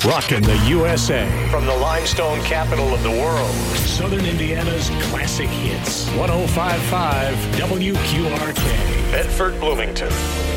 Rockin' the USA. From the limestone capital of the world. Southern Indiana's classic hits. 105.5 WQRK. Bedford, Bloomington.